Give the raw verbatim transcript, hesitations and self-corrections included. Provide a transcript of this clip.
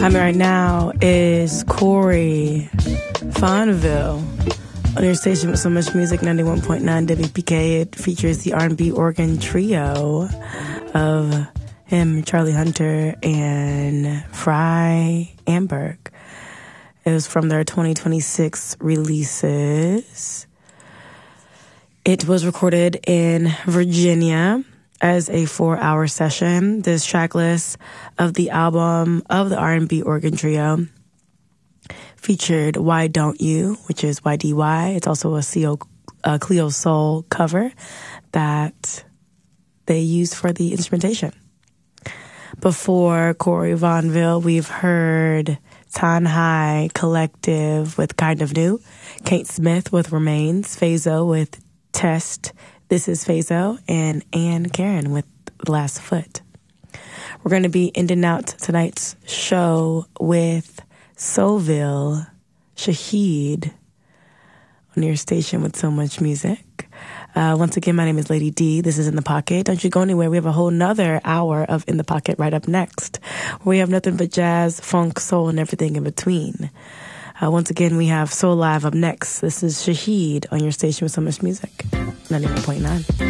me right now is Corey Fonville on your station with so much music, ninety-one point nine W P K. It features the R and B organ trio of him, Charlie Hunter, and Fry Amberg. It was from their twenty twenty-six releases. It was recorded in Virginia as a four-hour session. This track list of the album of the R and B organ trio featured Why Don't You, which is Y D Y. It's also a C O, uh, Cleo Soul cover that they used for the instrumentation. Before Corey Vonville, we've heard Tanhai Collective with Kind of New, Kate Smith with Remains, Fazo with Test, This Is Fazo, and Ann Karen with Last Foot. We're going to be ending out tonight's show with Soulville Shaheed on your station with so much music. Uh, once again, my name is Lady D. This is In the Pocket. Don't you go anywhere. We have a whole nother hour of In the Pocket right up next. We have nothing but jazz, funk, soul, and everything in between. Uh, once again, we have Soul Live up next. This is Shaheed on your station with so much music. ninety-one point nine.